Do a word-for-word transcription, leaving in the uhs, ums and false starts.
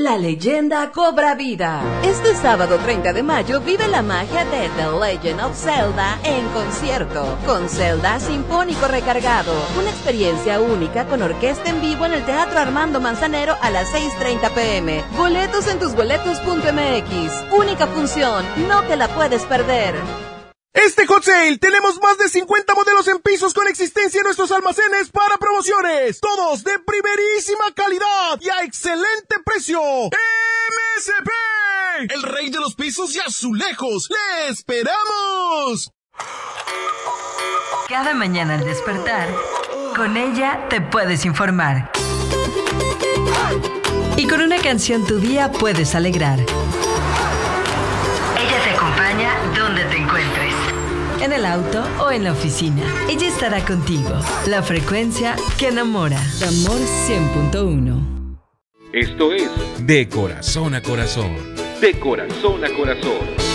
La leyenda cobra vida. Este sábado treinta de mayo vive la magia de The Legend of Zelda en concierto, con Zelda Sinfónico Recargado. Una experiencia única con orquesta en vivo en el Teatro Armando Manzanero a las seis treinta pm. Boletos en tusboletos punto m x. Única función, no te la puedes perder. Este Hot Sale tenemos más de cincuenta modelos en pisos con existencia en nuestros almacenes para promociones. Todos de primerísima calidad y a excelente precio. M S P, el rey de los pisos y azulejos. ¡Le esperamos! Cada mañana al despertar, con ella te puedes informar. Y con una canción tu día puedes alegrar. Ella te acompaña donde te encuentres. En el auto o en la oficina. Ella estará contigo. La frecuencia que enamora. Amor cien punto uno. Esto es De Corazón a Corazón. De Corazón a Corazón.